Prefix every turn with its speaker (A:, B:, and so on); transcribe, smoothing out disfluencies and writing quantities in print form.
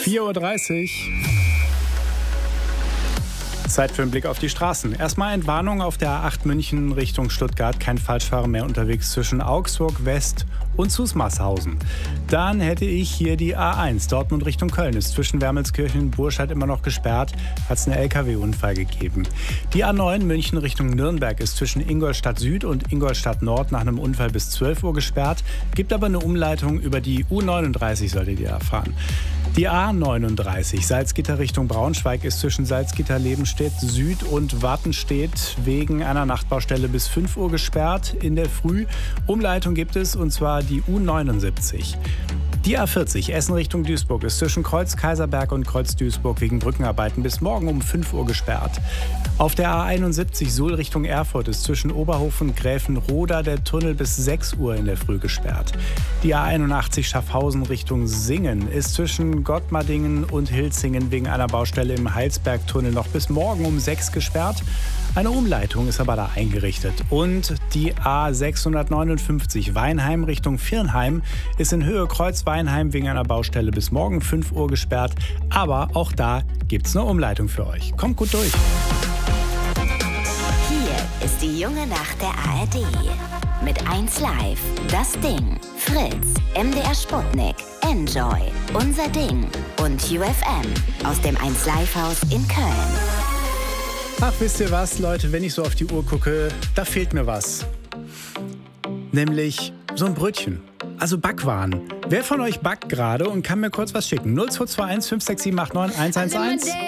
A: 4:30 Uhr. Zeit für einen Blick auf die Straßen. Erstmal Entwarnung auf der A8 München Richtung Stuttgart. Kein Falschfahrer mehr unterwegs zwischen Augsburg West und Zusmarshausen. Dann hätte ich hier die A1 Dortmund Richtung Köln. Ist zwischen Wermelskirchen und Burscheid immer noch gesperrt. Hat es einen LKW-Unfall gegeben. Die A9 München Richtung Nürnberg ist zwischen Ingolstadt Süd und Ingolstadt Nord nach einem Unfall bis 12 Uhr gesperrt. Gibt aber eine Umleitung über die U39, solltet ihr erfahren. Die A39 Salzgitter Richtung Braunschweig ist zwischen Salzgitter-Lebenstedt Süd und Wartenstedt wegen einer Nachtbaustelle bis 5 Uhr gesperrt in der Früh. Umleitung gibt es, und zwar die U79. Die A40 Essen Richtung Duisburg ist zwischen Kreuz Kaiserberg und Kreuz Duisburg wegen Brückenarbeiten bis morgen um 5 Uhr gesperrt. Auf der A71 Suhl Richtung Erfurt ist zwischen Oberhof und Gräfenroda der Tunnel bis 6 Uhr in der Früh gesperrt. Die A81 Schaffhausen Richtung Singen ist zwischen Gottmardingen und Hilzingen wegen einer Baustelle im Heilsbergtunnel noch bis morgen um 6 gesperrt. Eine Umleitung ist aber da eingerichtet. Und die A659 Weinheim Richtung Viernheim ist in Höhe Kreuz Weinheim wegen einer Baustelle bis morgen 5 Uhr gesperrt. Aber auch da gibt's eine Umleitung für euch. Kommt gut durch.
B: Hier ist die junge Nacht der ARD. Mit 1 Live, Das Ding, Fritz, MDR Sputnik, Enjoy, Unser Ding und UFM aus dem 1 Live Haus in Köln.
A: Ach, wisst ihr was, Leute, wenn ich so auf die Uhr gucke, da fehlt mir was. Nämlich so ein Brötchen. Also Backwaren. Wer von euch backt gerade und kann mir kurz was schicken? 0221 567 89 111?